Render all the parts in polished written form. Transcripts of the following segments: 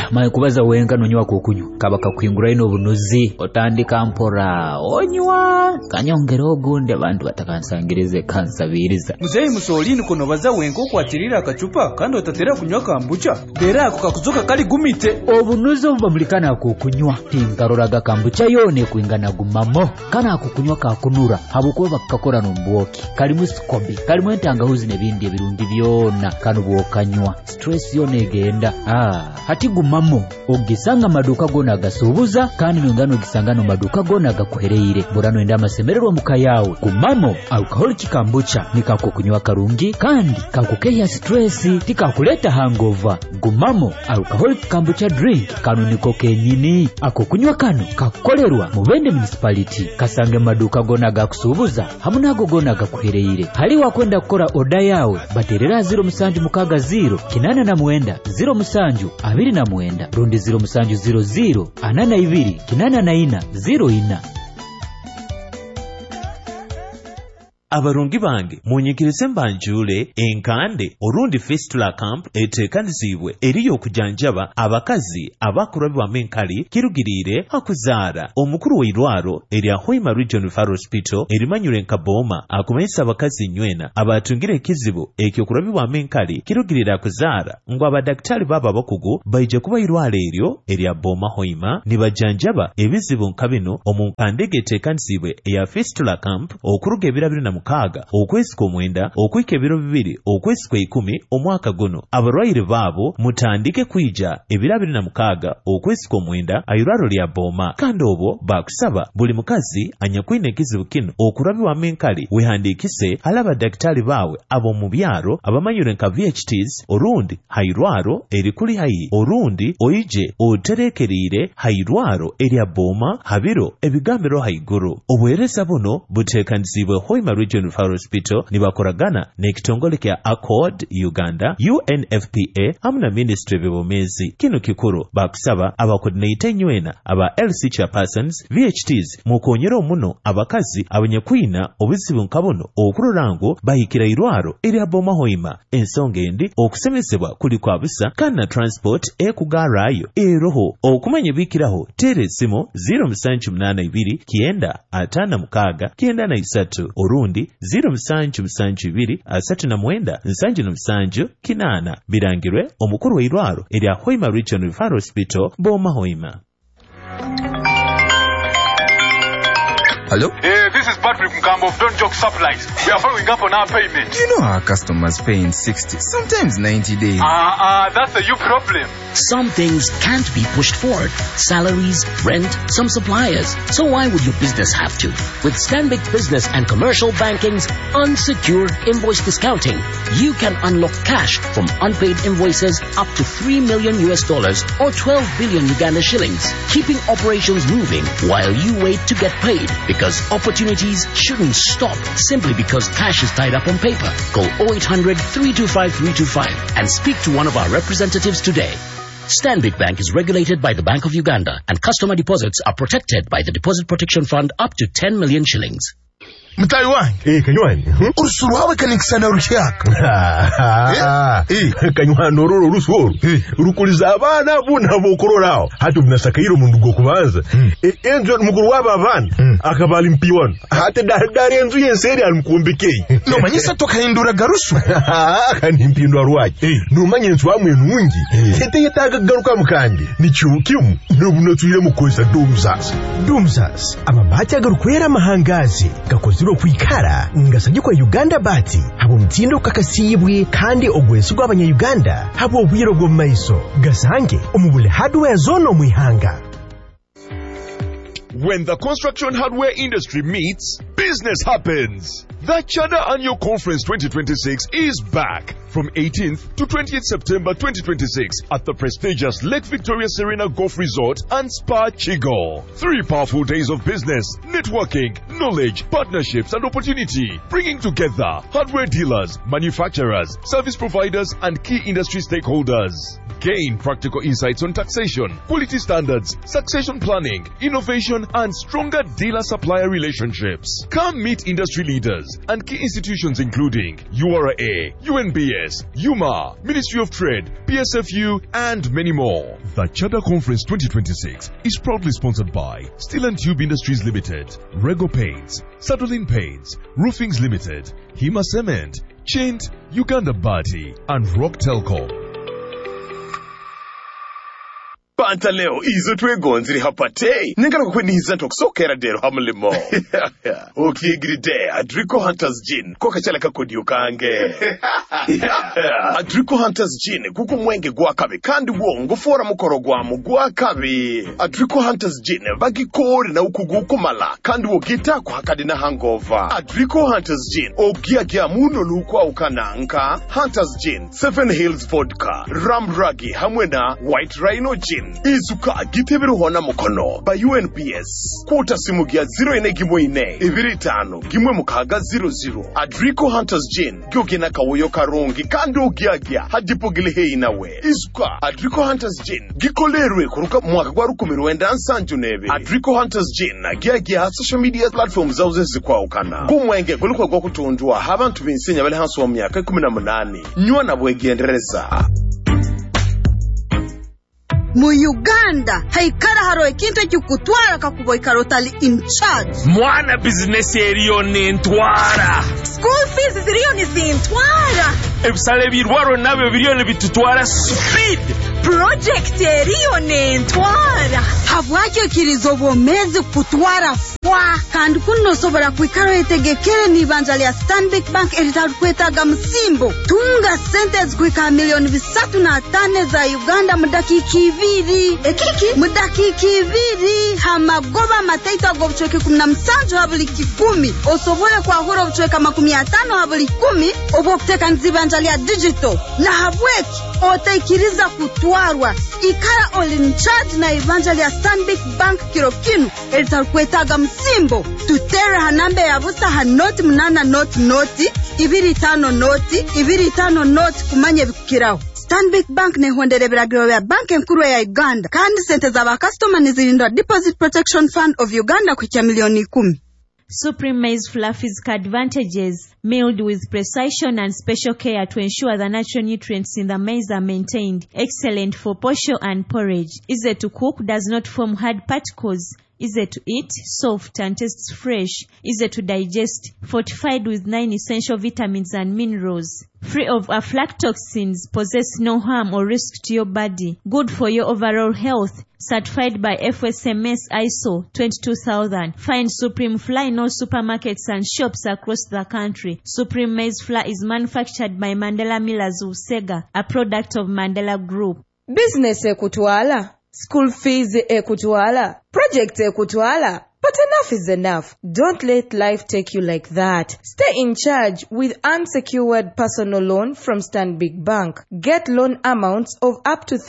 maye kubaza wenga nonywa kukunywa kaba kakuyungura ino bunuzi otandika mpora onywa kanyongera ogunde abantu batakansangirize kansabiriza muzeyi musolini kono baza wenga okwatirira akacupa kandi otatera kunywa kambucha dera ako kakuzoka kali gumite obunuzi obubamulikana kukunywa tinkaroraga kambucha yone kuingana gumamo kana akukunywa kakunura habukuba bakakora nomboki kali musikobi kali mwentangahuzi nebindi ebirungi byona kanu bwokanywa stress yone egenda hati gumamo ogisanga maduka gona gasubuza kandi nongano gisangano maduka gona gakuhereire burano enda masemererwa mukayawe gumamo alcoholic kambucha nikakukunywa karungi kandi kakukeya stress tikakuleta hangover gumamo alcoholic kambucha drink kanu niko kenyini akukunywa kanu kakolerwa mu Bende municipality kasange maduka gona gakusubuza hamunago gona gakuhereire hali wakwenda kukora oda yawe baterera 0760 kinana na mwenda 0729 rundi 0700 82 kinana na ina 04. Abarungi bange munyikirize mbanjule enkande orundi fistula camp etekanizibwe eriyo kujanjaba abakazi abakurabi wa menkali kirugirire hakuzaara omukuru w'irwaro erya Hoima Regional Hospital erimanyure nkaboma akumesa abakazi nywena abatungire ekizibu ekyo kurabi wa menkali kirugirire akuzaara ngo abadaktari baba bakugu baije kuba irwaro eryo erya boma Hoima nibajanjaba ebizibu nkabino omunkandege etekanizibwe eya fistula camp okuruga ebirabiri na mukaga okwezi kw'omwenda okwika ebiro 2 okwezi kw'ekumi omwaka guno abarwaire baabo mutandike kwija ebiro 26 okwezi kw'omwenda ayirwaro lya boma kandi obo bakusaba buli mukazi anyakwine ekizibu kino okurabi wa menkali wehandikise alaba daktari bawe abo mu byaro abamanyure nka VHTs orundi hayirwaro erikuli hayi orundi oije oterekerire hayirwaro erya boma habiro ebigambiro hayiguru obwereza buno butekanizibwe Hoima Regional Hospital nibakoragana n'ekitongole kya Accord Uganda UNFPA hamna Ministry b'obumezi kino kikuru bakusaba abacoordinator nywena aba LC chairpersons VHTs mukonyera muno abakazi abanyakwina obuzibu nkabono okururango bahikira irwaro erya boma Hoima ensonga endi okusemesebwa kuli kwa busa kana transport ekugarayo eroho okumanya bikiraho teresimu 0782 kienda atana mukaga kienda na isatu orundi 0772 asatu mwenda nsanje n'omusanju kinana birangirwe omukuru w'irwaro erya Hoima Regional Hospital boma Hoima. Hello? Hey, this is Patrick Mkambo of Don't Joke Supplies. We are following up on our payment. You know our customers pay in 60, sometimes 90 days. That's a you problem. Some things can't be pushed forward. Salaries, rent, some suppliers. So why would your business have to? With Stanbic Business and Commercial Banking's unsecured invoice discounting, you can unlock cash from unpaid invoices up to $3 million or 12 billion Uganda shillings, keeping operations moving while you wait to get paid. Because opportunities shouldn't stop simply because cash is tied up on paper. Call 0800 325 325 and speak to one of our representatives today. Stanbic Bank is regulated by the Bank of Uganda, and customer deposits are protected by the Deposit Protection Fund up to 10 million shillings. Mtawi wangu kanywani urusuru wawe kanikisana rushaka kanywani ororo urusuru urukuliza abana buna bokororaho hati unasakayiro mundu go kubanza enzo mukuru waba abana akabali mpiwano hati dari enzo yenseri almukumbekeye no manyisa tokahindura garusu kandi mpindwa rwaje no manyenzo wamwe nungi tete yetaga garuka mukandi ni cyukimu nobuno tuyire mukoza dumzas amabati agarukwera mahangazi gakoze kwikara ngasajye kwa Uganda bati habo mtindo kakasibwe kandi ogwesu gw'abanya Uganda habo bwiro go maiso gasange umubule hardware zono mwihanga. When the construction hardware industry meets, business happens. The Chada Annual Conference 2026 is back from 18th to 20th September 2026 at the prestigious Lake Victoria Serena Golf Resort and Spa Chigo. 3 powerful days of business, networking, knowledge, partnerships and opportunity, bringing together hardware dealers, manufacturers, service providers and key industry stakeholders. Gain practical insights on taxation, quality standards, succession planning, innovation and stronger dealer-supplier relationships. Come meet industry leaders, and key institutions including URA, UNBS, UMA, Ministry of Trade, PSFU, and many more. The Charter Conference 2026 is proudly sponsored by Steel and Tube Industries Limited, Rego Paints, Satolin Paints, Roofings Limited, Hima Cement, Chint, Uganda Bati, and Rock Telcom. Panta leo izo twegonziri hapate ningana kukweniza ntokusokera dero hamulimo ukigiride Adrico Hunters Gin koka chala kakodi ukange Adrico Hunters Gin kuko mwenge gwakabe kandi wo ngufora mukoro gwamu gwakabe Adrico Hunters Gin bagikore na ukugukumala kandi wo gita kwa hakadi na hangover Adrico Hunters Gin ogiagia muno lukwa ukananka Hunters Gin 7 Hills Vodka Ramragi hamwena White Rhino Gin Izuka gitebero hona mukono ba UNBS Quota simugia 0 25 gimwe mukaga 00 Adrico Hunters Gin gyogena kawoyo karongi kandi ogiagia hadipogile hei nawe Izuka Adrico Hunters Gin gikolerwe kuruka mwaka gwa 10 nsanju nebe Adrico Hunters Gin giagia social media platforms zauze zikwa ukana kumwenge kuliko gwa kutundua habantu binsenya bale hanso wa myaka 18 nywa na bwegendereza mu Uganda haikara haro ekintu cyukutwara kakuboy karotali in charge mwana business eriyo nentwara school fees ziriyo nizintwara ebisale birwaro nabyo biriyo nebitutwara speed project eriyo nentwara habwacyo kirizo bomezi kutwara fwa kandi kuno sobora kwikaro etegekere nibanja lya Stanbic Bank eritakwetaga msimbo tunga sentence kwika milioni 305 za Uganda mudakiki ekiki mudakiki ibiri hamagoba mataita gobchweke 17 habuli 10 osobole kwa horo bchweka 50 habuli 10 obokuteka nzibanja lya digital na habweki otaikiriza kutwarwa ikara all in charge na ibanja lya Stanbic Bank kirokinu eritakwetaga msimbo tutera hanambe ya busa hanoti mnana noti ibiri 5 noti ibiri 5 noti kumanye bikiraho Stanbic Bank ne honderebera ya bank enkuru ya Uganda kandi sente za ba customer nizirindwa Deposit Protection Fund of Uganda kwa milioni 10. Supreme Maize Flour physical advantages, milled with precision and special care to ensure the natural nutrients in the maize are maintained. Excellent for posho and porridge. Easy to cook, does not form hard particles. Easy to eat, soft and tastes fresh. Easy to digest, fortified with 9 essential vitamins and minerals. Free of aflatoxins, possess no harm or risk to your body. Good for your overall health. Certified by FSMS ISO 22000. Find Supreme Flour in all supermarkets and shops across the country. Supreme Maize Flour is manufactured by Mandela Millers Usega, a product of Mandela Group. Business ekutwala, school fees ekutwala, project ekutwala. But enough is enough. Don't let life take you like that. Stay in charge with unsecured personal loan from Stanbic Bank. Get loan amounts of up to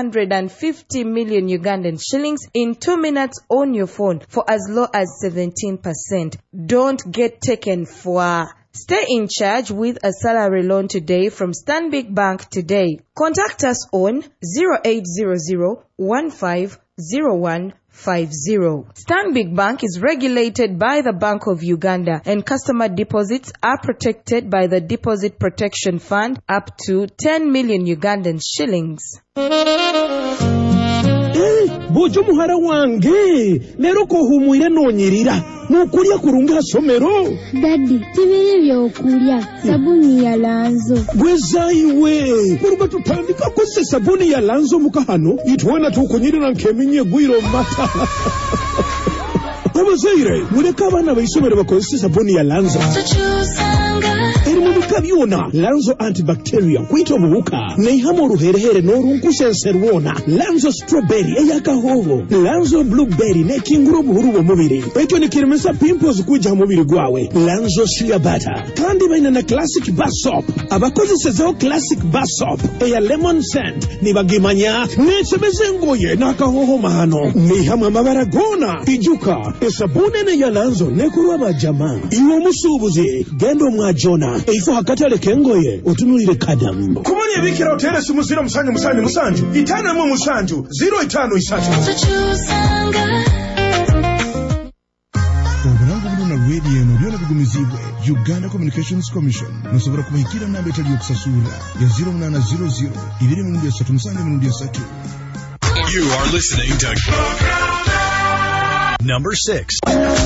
350 million Ugandan shillings in 2 minutes on your phone for as low as 17%. Don't get taken for. Stay in charge with a salary loan today from Stanbic Bank today. Contact us on 0800 150150. Stanbic Bank is regulated by the Bank of Uganda and customer deposits are protected by the Deposit Protection Fund up to 10 million Ugandan shillings. Bojo muhara wange lero ko humuire nonyirira nukulya kurunga somero Daddy tibiri byokulya sabuni ya Lanzo gwezaiwe kuruba tutandika ko sabuni ya Lanzo mukahano itwana tukunyirira nkeminye gwiro mata Abazaire muleka abana bayisomere bakozesa sabuni ya Lanzo Kabyona Lanzo antibacterial kwita obuwuka neihamo uruherehere n'orunkusense rwona Lanzo strawberry eyakahoho Lanzo blueberry nekingura obuhuru bw'omubiri ekyo nikiremesa pimples kujja mu mubiri gwawe Lanzo shea butter kandi baina na classic bar soap abakozesezao classic bar soap eya lemon scent nibagimanya nesebeze ngoye n'akahoho mahano neihamo amabara gona ijuka esabune ne ya Lanzo nekurwa bajama iwe omusuubuzi genda omwajona eifo hakatale kengoye otunulire kadam kumanya ebikira hotel simuzira musanju itana mu musanju 053 Obulango buno na radio no byona bigumizibwe Uganda Communications Commission musobora kubahikira namba etali kusasura ya 0800 237 You are listening to number 6.